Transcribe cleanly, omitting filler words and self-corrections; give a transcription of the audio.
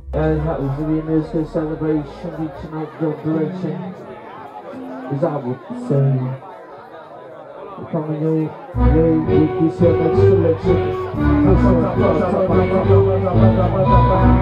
And that was the anniversary celebration reaching out your direction. As I would say, coming your way with this your next selection.